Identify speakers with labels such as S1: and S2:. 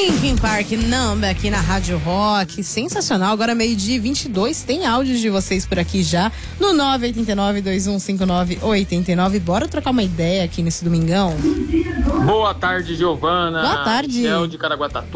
S1: Linkin Park Number aqui na Rádio Rock, sensacional. Agora 12:22, tem áudios de vocês por aqui já no 989-2159-89. Bora trocar uma ideia aqui nesse domingão?
S2: Boa tarde, Giovana.
S1: Boa tarde.
S2: Michel de Caraguatatuba.